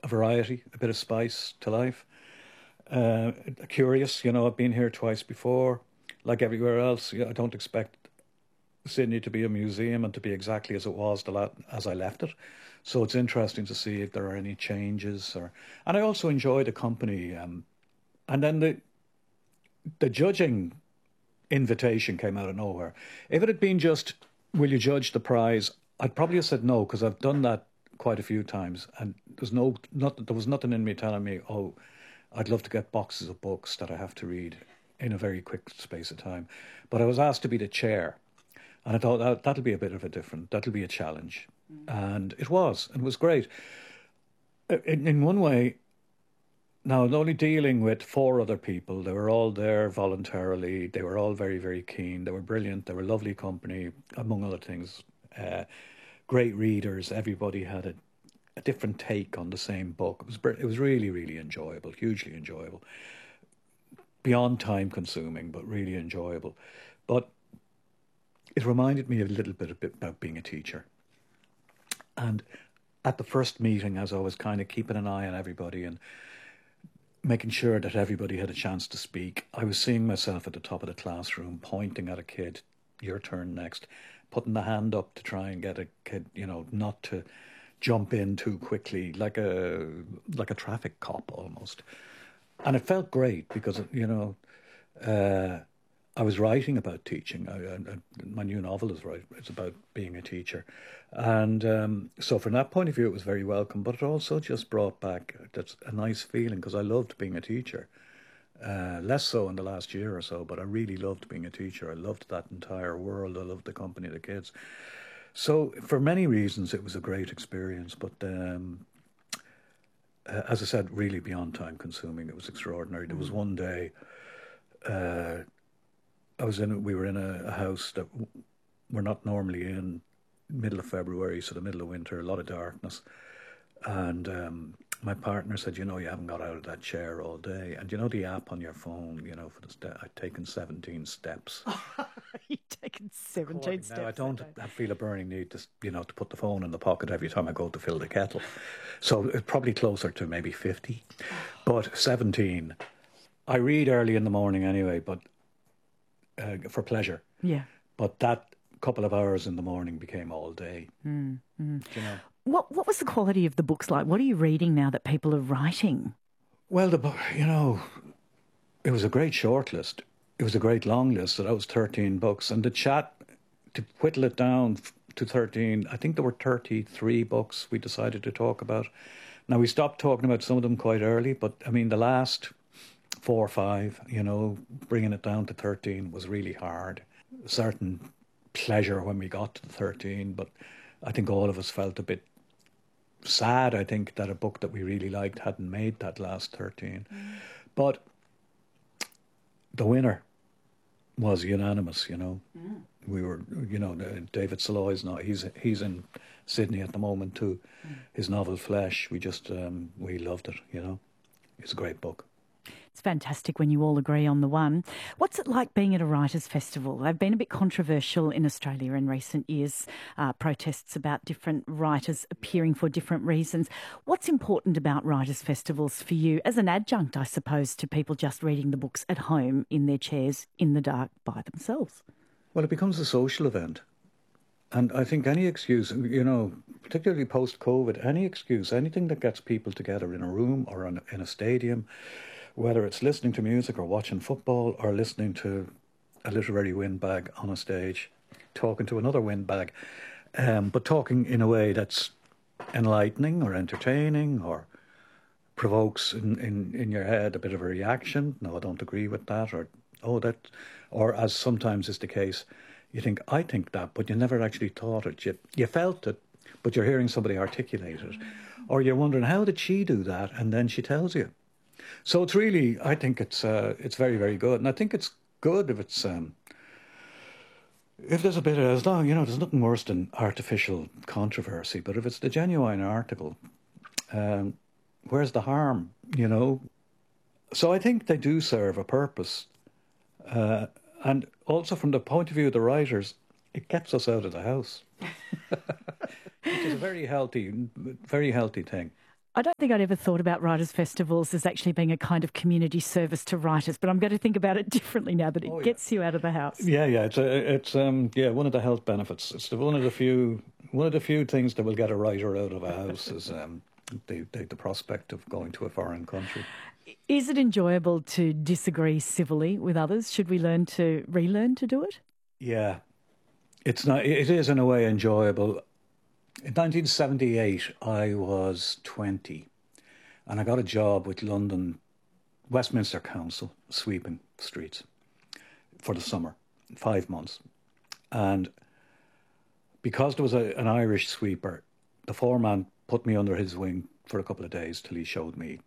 a variety, a bit of spice to life. Curious, I've been here twice before. Like everywhere else, I don't expect Sydney to be a museum and to be exactly as it was as I left it. So it's interesting to see if there are any changes. And I also enjoy the company. And then the judging invitation came out of nowhere. If it had been just, will you judge the prize? I'd probably have said no, because I've done that quite a few times. And there was nothing in me telling me, oh, I'd love to get boxes of books that I have to read in a very quick space of time. But I was asked to be the chair. And I thought that'll be that'll be a challenge. And it was great. In one way, now only dealing with 4 other people, they were all there voluntarily. They were all very, very keen. They were brilliant. They were lovely company, among other things. Great readers. Everybody had a different take on the same book. It was really, really enjoyable, hugely enjoyable. Beyond time consuming, but really enjoyable. But it reminded me a little bit about being a teacher. And at the first meeting, as I was kind of keeping an eye on everybody and making sure that everybody had a chance to speak, I was seeing myself at the top of the classroom, pointing at a kid, your turn next, putting the hand up to try and get a kid, not to jump in too quickly, like a traffic cop almost. And it felt great because, I was writing about teaching. My new novel it's about being a teacher. And so from that point of view, it was very welcome. But it also just brought back a nice feeling, because I loved being a teacher. Less so in the last year or so, but I really loved being a teacher. I loved that entire world. I loved the company of the kids. So for many reasons, it was a great experience. But as I said, really beyond time consuming. It was extraordinary. There was one day... we were in a house that we're not normally in, middle of February, so the middle of winter, a lot of darkness. And my partner said, you haven't got out of that chair all day. And the app on your phone, for the I'd taken 17 steps. You've taken 17 steps. Now, I don't feel a burning need to, to put the phone in the pocket every time I go to fill the kettle. So it's probably closer to maybe 50. But 17. I read early in the morning anyway, but... for pleasure. Yeah. But that couple of hours in the morning became all day. What was the quality of the books like? What are you reading now that people are writing? Well, the book, it was a great short list. It was a great long list. So that was 13 books. And the chat, to whittle it down to 13, I think there were 33 books we decided to talk about. Now, we stopped talking about some of them quite early, but I mean, the last 4 or 5, bringing it down to 13 was really hard. A certain pleasure when we got to the 13, but I think all of us felt a bit sad, I think, that a book that we really liked hadn't made that last 13. But the winner was unanimous, We were, David Soloy's not, he's in Sydney at the moment too. His novel Flesh, we loved it, It's a great book. It's fantastic when you all agree on the one. What's it like being at a writers' festival? They've been a bit controversial in Australia in recent years, protests about different writers appearing for different reasons. What's important about writers' festivals for you as an adjunct, I suppose, to people just reading the books at home in their chairs in the dark by themselves? Well, it becomes a social event. And I think any excuse, particularly post-COVID, any excuse, anything that gets people together in a room or in a stadium, whether it's listening to music or watching football or listening to a literary windbag on a stage, talking to another windbag, but talking in a way that's enlightening or entertaining or provokes in your head a bit of a reaction. No, I don't agree with that. Or as sometimes is the case, you think, I think that, but you never actually thought it. You felt it, but you're hearing somebody articulate it. Or you're wondering, how did she do that? And then she tells you. So it's really, I think it's very, very good. And I think it's good if it's, if there's a bit of, as long, there's nothing worse than artificial controversy, but if it's the genuine article, where's the harm, So I think they do serve a purpose. And also from the point of view of the writers, it gets us out of the house, which is a very healthy thing. I don't think I'd ever thought about writers' festivals as actually being a kind of community service to writers, but I'm going to think about it differently now that it gets you out of the house. Yeah, yeah. It's one of the health benefits. It's one of the few things that will get a writer out of a house is the prospect of going to a foreign country. Is it enjoyable to disagree civilly with others? Should we relearn to do it? Yeah, it's not. It is in a way enjoyable. In 1978, I was 20, and I got a job with London Westminster Council sweeping streets for the summer, 5 months. And because there was an Irish sweeper, the foreman put me under his wing for a couple of days till he showed me